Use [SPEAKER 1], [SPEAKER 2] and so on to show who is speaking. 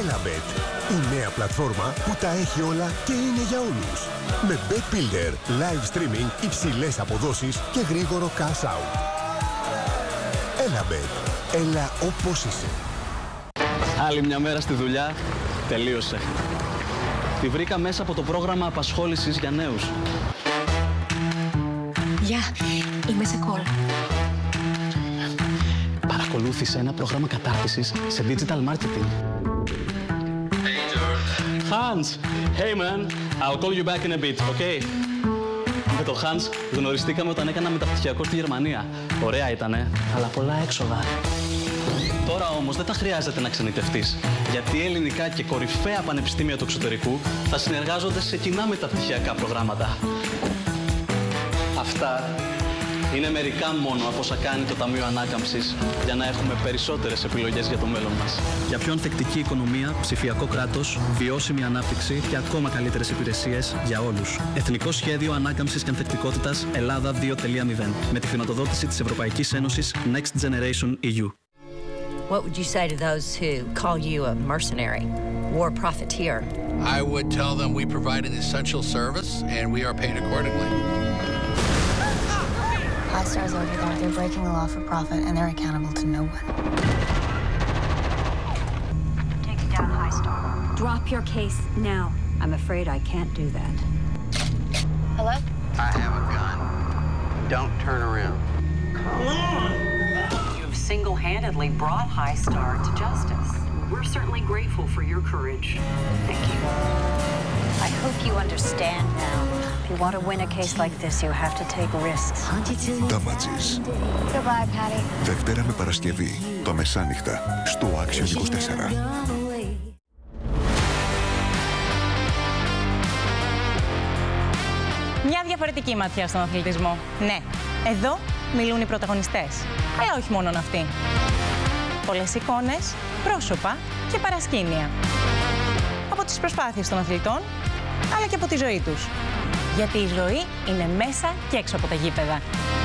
[SPEAKER 1] Elabet, η νέα πλατφόρμα που τα έχει όλα και είναι για όλους. Με Bet Builder, live streaming, υψηλές αποδόσεις και γρήγορο cash out. Elabet, έλα όπως είσαι.
[SPEAKER 2] Άλλη μια μέρα στη δουλειά, τελείωσε. Τη βρήκα μέσα από το πρόγραμμα απασχόλησης για νέους.
[SPEAKER 3] Γεια, είμαι σε call.
[SPEAKER 2] Παρακολούθησε ένα πρόγραμμα κατάρτισης σε digital marketing.
[SPEAKER 4] Hey, George.
[SPEAKER 2] Hans! Hey, man! I'll call you back in a bit, okay? Με τον Hans γνωριστήκαμε όταν έκανα μεταπτυχιακό στη Γερμανία. Ωραία ήτανε, αλλά πολλά έξοδα. Τώρα όμως δεν τα χρειάζεται να ξενιτευτείς, γιατί ελληνικά και κορυφαία πανεπιστήμια του εξωτερικού θα συνεργάζονται σε κοινά μεταπτυχιακά προγράμματα. Αυτά είναι μερικά μόνο από όσα κάνει το Ταμείο Ανάκαμψης για να έχουμε περισσότερες επιλογές για το μέλλον μας. Για πιο ανθεκτική οικονομία, ψηφιακό κράτος, βιώσιμη ανάπτυξη και ακόμα καλύτερες υπηρεσίες για όλους. Εθνικό Σχέδιο Ανάκαμψης και Ανθεκτικότητας Ελλάδα 2.0 με τη χρηματοδότηση της Ευρωπαϊκής Ένωσης Next Generation EU.
[SPEAKER 5] What would you say to those who call you a mercenary, war profiteer?
[SPEAKER 4] I would tell them we provide an essential service and we are paid accordingly.
[SPEAKER 6] High Star's over there. They're breaking the law for profit and they're accountable to no one.
[SPEAKER 7] Take it down, High Star.
[SPEAKER 8] Drop your case now. I'm afraid I can't do that.
[SPEAKER 6] Hello?
[SPEAKER 9] I have a gun. Don't turn around.
[SPEAKER 7] Come on! You've single-handedly brought High Star to justice. We're certainly grateful for your courage. Thank you.
[SPEAKER 8] I hope you understand now. If you want to win a case like this, you have to take risks.
[SPEAKER 1] Damages.
[SPEAKER 6] Goodbye, Patty.
[SPEAKER 1] Δευτέρα με Παρασκευή, το μεσάνυχτα, στο Action 24.
[SPEAKER 10] Μια διαφορετική ματιά στον αθλητισμό. Ναι, εδώ μιλούν οι πρωταγωνιστές. Όχι μόνον αυτοί. Πολλές εικόνες, πρόσωπα και παρασκήνια. Από τις προσπάθειες των αθλητών, αλλά και από τη ζωή τους. Γιατί η ζωή είναι μέσα και έξω από τα γήπεδα.